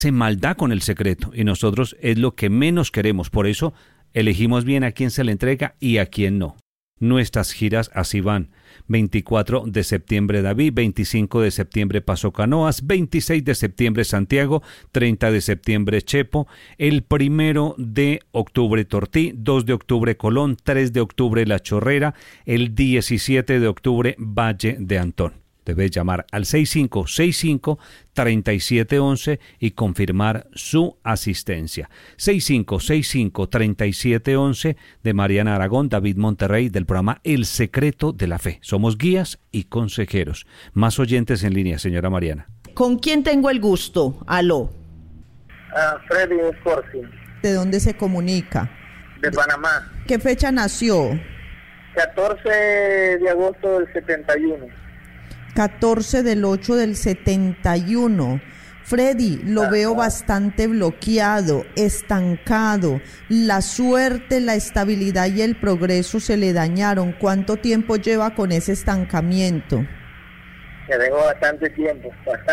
hace maldad con el secreto y nosotros es lo que menos queremos. Por eso elegimos bien a quién se le entrega y a quién no. Nuestras giras así van. 24 de septiembre David, 25 de septiembre Paso Canoas, 26 de septiembre Santiago, 30 de septiembre Chepo, el 1 de octubre Tortí, 2 de octubre Colón, 3 de octubre La Chorrera, el 17 de octubre Valle de Antón. Debes llamar al 6565-3711 y confirmar su asistencia. 6565-3711 de Mariana Aragón, David Monterrey, del programa El Secreto de la Fe. Somos guías y consejeros. Más oyentes en línea, señora Mariana. ¿Con quién tengo el gusto? Aló. Freddy Escorsi. ¿De dónde se comunica? De Panamá. ¿Qué fecha nació? 14 de agosto del 71. 14 del 8 del 71. Freddy, lo veo bastante bloqueado, estancado. La suerte, la estabilidad y el progreso se le dañaron. ¿Cuánto tiempo lleva con ese estancamiento? Ya tengo bastante tiempo.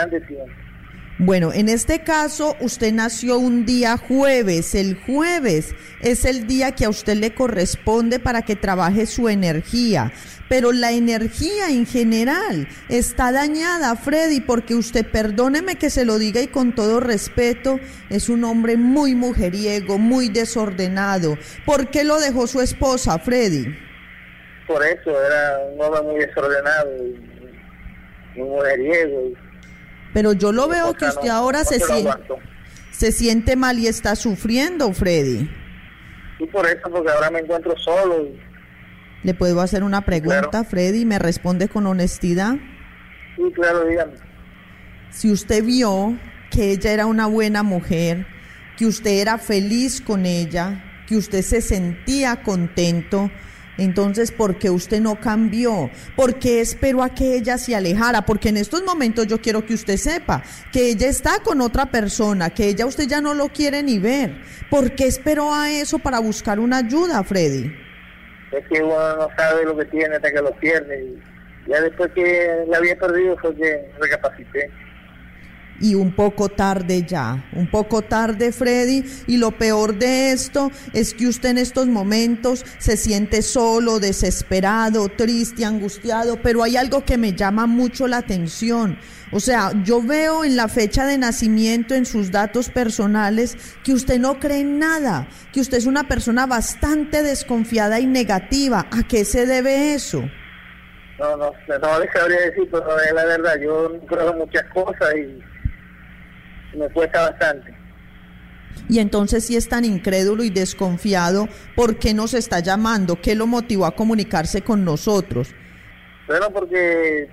Bueno, en este caso, usted nació un día jueves. El jueves es el día que a usted le corresponde para que trabaje su energía. Pero la energía en general está dañada, Freddy, porque usted, perdóneme que se lo diga y con todo respeto, es un hombre muy mujeriego, muy desordenado. ¿Por qué lo dejó su esposa, Freddy? Por eso, era un hombre muy desordenado y muy mujeriego. Pero yo lo veo que usted ahora se siente mal y está sufriendo, Freddy. Y por eso, porque ahora me encuentro solo. ¿Le puedo hacer una pregunta, claro, Freddy? ¿Me responde con honestidad? Sí, claro, dígame. Si usted vio que ella era una buena mujer, que usted era feliz con ella, que usted se sentía contento, entonces, ¿por qué usted no cambió? ¿Por qué esperó a que ella se alejara? Porque en estos momentos yo quiero que usted sepa que ella está con otra persona, que ella usted ya no lo quiere ni ver. ¿Por qué esperó a eso para buscar una ayuda, Freddy? Es que uno no sabe lo que tiene hasta que lo pierde. Y ya después que la había perdido fue que recapacité. Y un poco tarde, Freddy, y lo peor de esto es que usted en estos momentos se siente solo, desesperado, triste, angustiado, pero hay algo que me llama mucho la atención. O sea, yo veo en la fecha de nacimiento, en sus datos personales, que usted no cree en nada, que usted es una persona bastante desconfiada y negativa. ¿A qué se debe eso? No les sabría decir, pero es la verdad, yo creo en muchas cosas y me cuesta bastante. Y entonces, si es tan incrédulo y desconfiado, ¿por qué nos está llamando? ¿Qué lo motivó a comunicarse con nosotros? Bueno, porque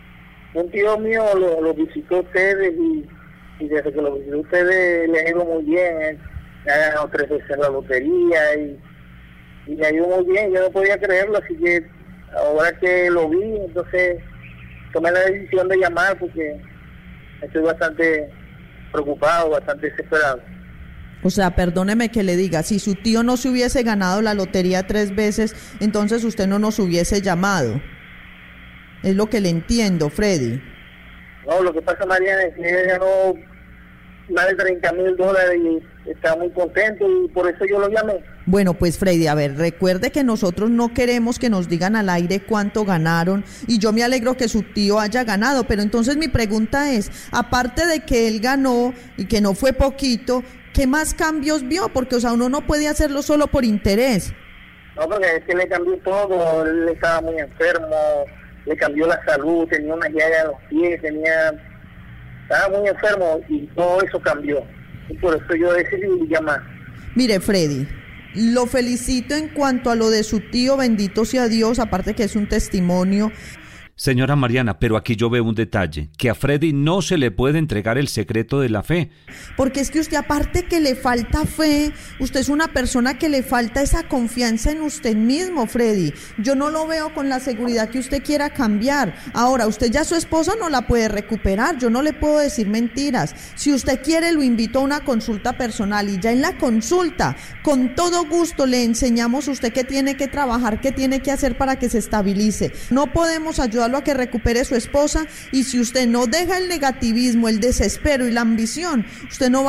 un tío mío lo visitó a ustedes y desde que lo visitó a ustedes le ha ido muy bien. Me ha ganado 3 veces la lotería y le ha ido muy bien. Yo no podía creerlo, así que ahora que lo vi, entonces tomé la decisión de llamar porque estoy bastante preocupado, bastante desesperado. O sea, perdóneme que le diga, si su tío no se hubiese ganado la lotería 3 veces, entonces usted no nos hubiese llamado. Es lo que le entiendo, Freddy. No, lo que pasa, Mariana, es que él ganó más de $30,000 y está muy contento y por eso yo lo llamé. Bueno, pues Freddy, a ver, recuerde que nosotros no queremos que nos digan al aire cuánto ganaron y yo me alegro que su tío haya ganado, pero entonces mi pregunta es, aparte de que él ganó y que no fue poquito, ¿qué más cambios vio? Porque, o sea, uno no puede hacerlo solo por interés. No, porque es que le cambió todo, él estaba muy enfermo, le cambió la salud, tenía una llaga en los pies, estaba muy enfermo y todo eso cambió. Y por eso yo decidí llamar. Mire, Freddy, lo felicito en cuanto a lo de su tío, bendito sea Dios, aparte que es un testimonio. Señora Mariana, pero aquí yo veo un detalle, que a Freddy no se le puede entregar el secreto de la fe. Porque es que usted, aparte que le falta fe, usted es una persona que le falta esa confianza en usted mismo, Freddy. Yo no lo veo con la seguridad que usted quiera cambiar. Ahora, usted ya su esposa no la puede recuperar, yo no le puedo decir mentiras. Si usted quiere, lo invito a una consulta personal y ya en la consulta, con todo gusto le enseñamos a usted qué tiene que trabajar, qué tiene que hacer para que se estabilice. No podemos ayudarlo ayudarlo a que recupere su esposa, y si usted no deja el negativismo, el desespero y la ambición, usted no va